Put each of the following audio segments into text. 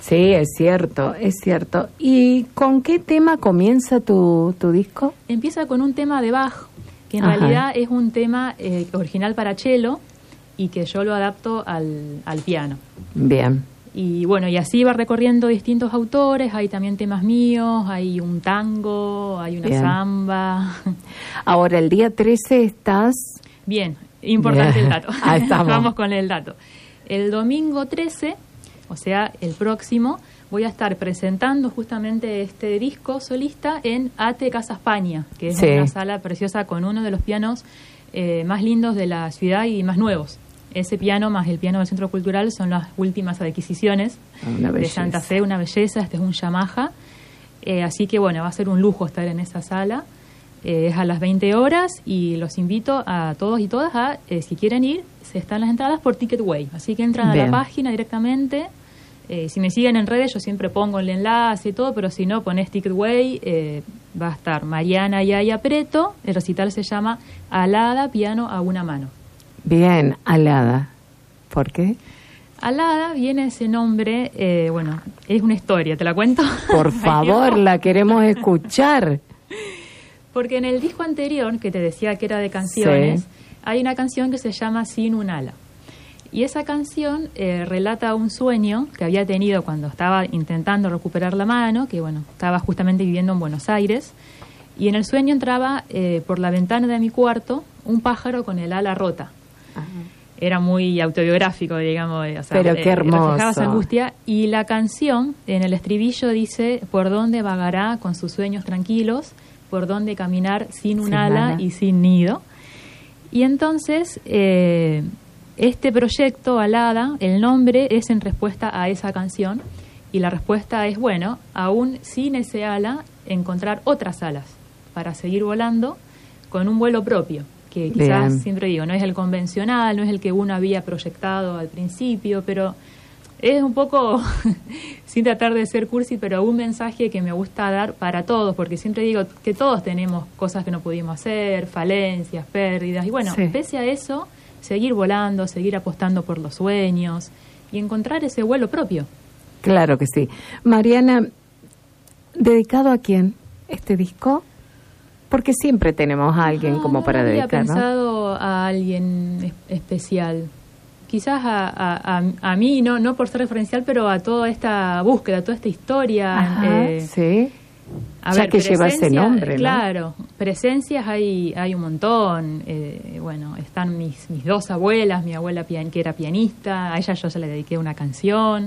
Sí, es cierto, es cierto. ¿Y con qué tema comienza tu disco? Empieza con un tema de Bach, que en Ajá. realidad es un tema original para cello y que yo lo adapto al piano. Bien. Y bueno, y así va recorriendo distintos autores, hay también temas míos, hay un tango, hay una Bien. samba. Ahora, el día 13 estás... Bien, importante Bien. el dato. Ahí estamos. Vamos con el dato. El domingo 13, o sea, el próximo, voy a estar presentando justamente este disco solista en ATE Casa España, que es Sí. una sala preciosa con uno de los pianos más lindos de la ciudad y más nuevos. Ese piano más el piano del Centro Cultural son las últimas adquisiciones Una de belleza. Santa Fe, una belleza. Este es un Yamaha. Así que bueno, va a ser un lujo estar en esa sala. Es a las 20 horas y los invito a todos y todas a, si quieren ir, se están las entradas por Ticketway. Así que entran Bien. a la página directamente. Si me siguen en redes, yo siempre pongo el enlace y todo, pero si no, pones Ticketway, va a estar Mariana Yaya Preto. El recital se llama Alada, piano a una mano. Bien, Alada. ¿Por qué? Alada viene ese nombre, bueno, es una historia, ¿te la cuento? Por favor, la queremos escuchar. Porque en el disco anterior, que te decía que era de canciones, Sí. hay una canción que se llama Sin un ala. Y esa canción relata un sueño que había tenido cuando estaba intentando recuperar la mano, que bueno, estaba justamente viviendo en Buenos Aires, y en el sueño entraba por la ventana de mi cuarto un pájaro con el ala rota. Era muy autobiográfico, digamos, o sea, Pero qué hermoso. reflejaba esa angustia. Y la canción, en el estribillo dice, por dónde vagará con sus sueños tranquilos, por dónde caminar sin un Sin ala ala. y sin nido. Y entonces, este proyecto, Alada, el nombre es en respuesta a esa canción, y la respuesta es, bueno, aún sin ese ala, encontrar otras alas para seguir volando con un vuelo propio, que quizás, Bien. siempre digo, no es el convencional, no es el que uno había proyectado al principio, pero es un poco, sin tratar de ser cursi, pero un mensaje que me gusta dar para todos, porque siempre digo que todos tenemos cosas que no pudimos hacer, falencias, pérdidas, y bueno, Sí. pese a eso, seguir volando, seguir apostando por los sueños y encontrar ese vuelo propio. Claro que sí. Mariana, ¿dedicado a quién este disco? Porque siempre tenemos a alguien como para no dedicar, había ¿no? pensado a alguien especial. Quizás a mí, no por ser referencial, pero a toda esta búsqueda, a toda esta historia. Ajá, sí. A Ya ver, que lleva ese presencia, nombre, ¿no? Claro, presencias hay un montón. Bueno, están mis dos abuelas, mi abuela que era pianista, a ella yo se le dediqué una canción.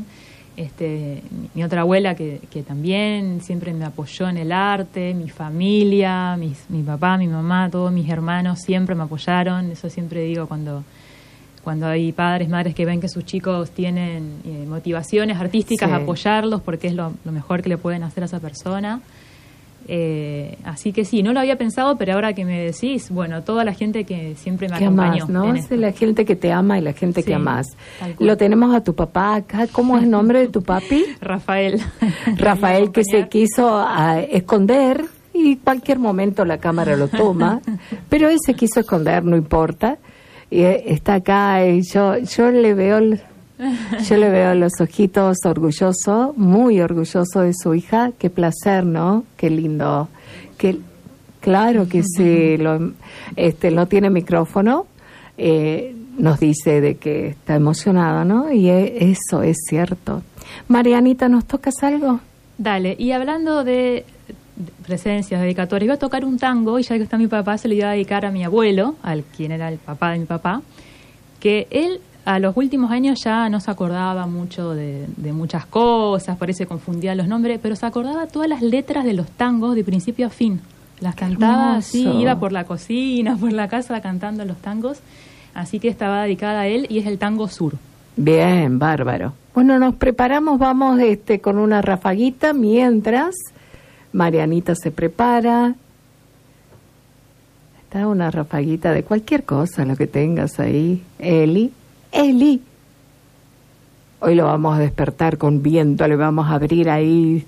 Mi otra abuela que también siempre me apoyó en el arte, mi familia, mi papá, mi mamá, todos mis hermanos siempre me apoyaron. Eso siempre digo cuando hay padres, madres que ven que sus chicos tienen motivaciones artísticas, Sí. apoyarlos porque es lo mejor que le pueden hacer a esa persona. Así que sí, no lo había pensado, pero ahora que me decís, bueno, toda la gente que siempre me Que acompañó. amás, ¿no? en Es esto. la gente que te ama y la gente Sí, que amás. tal cual. Lo tenemos a tu papá acá. ¿Cómo es el nombre de tu papi? Rafael. Rafael, que se Acompañar. quiso esconder y cualquier momento la cámara lo toma, pero él se quiso esconder, no importa. Y está acá y yo le veo los ojitos orgulloso, muy orgulloso de su hija. Qué placer, ¿no? Qué lindo. Claro que sí. No tiene micrófono. Nos dice de que está emocionado, ¿no? Y eso es cierto. Marianita, ¿nos tocas algo? Dale, y hablando de presencias, dedicatorias, iba a tocar un tango y ya que está mi papá se lo iba a dedicar a mi abuelo, al quien era el papá de mi papá, que él a los últimos años ya no se acordaba mucho de muchas cosas, por eso se confundían los nombres, pero se acordaba todas las letras de los tangos de principio a fin. Las cantaba así, hermoso. iba por la cocina, por la casa cantando los tangos, así que estaba dedicada a él y es el tango sur. Bien, bárbaro. Bueno, nos preparamos, vamos con una rafaguita mientras Marianita se prepara. Está una rafaguita de cualquier cosa, lo que tengas ahí. Eli. Hoy lo vamos a despertar con viento, le vamos a abrir ahí.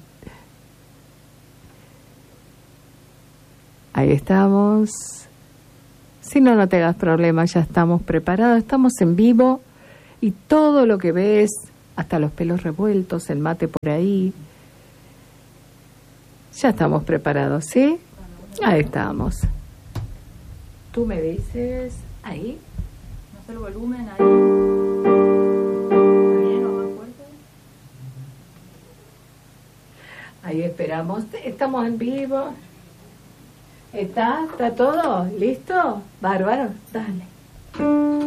Ahí estamos. Si no, no te hagas problema, ya estamos preparados, estamos en vivo y todo lo que ves hasta los pelos revueltos, el mate por ahí. Ya estamos preparados, ¿sí? Ahí estamos. Tú me dices, ahí. No sé el volumen ahí. ¿Está bien o más fuerte? Ahí esperamos. Estamos en vivo. ¿Está todo? ¿Listo? Bárbaro. Dale.